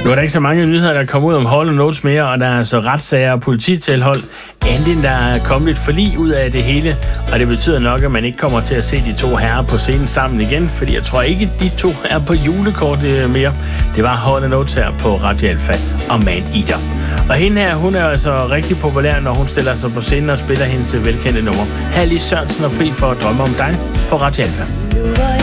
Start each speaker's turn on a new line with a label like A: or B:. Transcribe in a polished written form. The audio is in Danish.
A: Nu er der ikke så mange nyheder, der kommer ud om Hall & Oates mere, og der er altså retssager og polititilhold. Endelig der er kommet et forlig ud af det hele, og det betyder nok, at man ikke kommer til at se de to herrer på scenen sammen igen, fordi jeg tror ikke, de to er på julekort mere. Det var Hall & Oates her på Radio Alfa og Man Eater. Og hende her, hun er altså rigtig populær, når hun stiller sig på scenen og spiller hendes velkendte nummer. Her er Lis Sørensen og Fri for at drømme om dig på Radio Alfa.